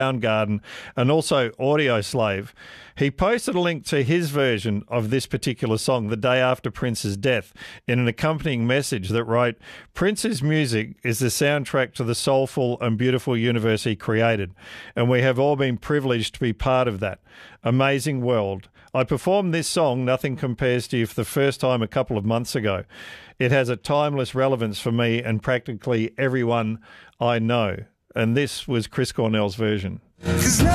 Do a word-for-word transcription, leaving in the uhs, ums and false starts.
Soundgarden, and also Audio Slave. He posted a link to his version of this particular song the day after Prince's death in an accompanying message that wrote, "Prince's music is the soundtrack to the soulful and beautiful universe he created, and we have all been privileged to be part of that. Amazing world. I performed this song, Nothing Compares to You, for the first time a couple of months ago. It has a timeless relevance for me and practically everyone I know." And this was Chris Cornell's version.